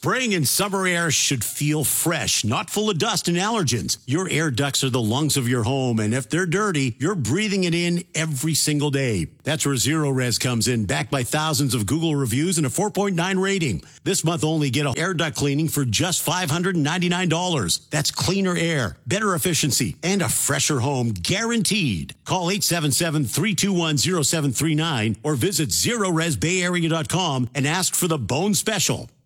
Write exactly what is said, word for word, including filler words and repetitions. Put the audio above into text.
Spring and summer air should feel fresh, not full of dust and allergens. Your air ducts are the lungs of your home, and if they're dirty, you're breathing it in every single day. That's where Zero Res comes in, backed by thousands of Google reviews and a four point nine rating. This month only, get an air duct cleaning for just five hundred ninety-nine dollars. That's cleaner air, better efficiency, and a fresher home guaranteed. Call eight seven seven, three two one, zero seven three nine or visit zero res bay area dot com and ask for the Bone Special.